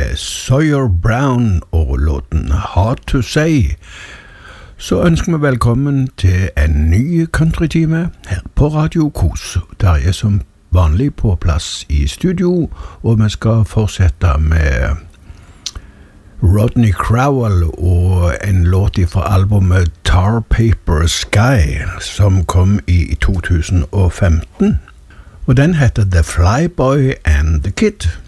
med Sawyer Brown og låten Hard to Say, så ønsker vi velkommen til en ny countrytime her på Radio Kos. Der er som vanlig på plass i studio, og vi skal fortsette med Rodney Crowell og en låt fra albumet Tar Paper Sky, som kom i 2015. Og den heter The Flyboy and the Kid.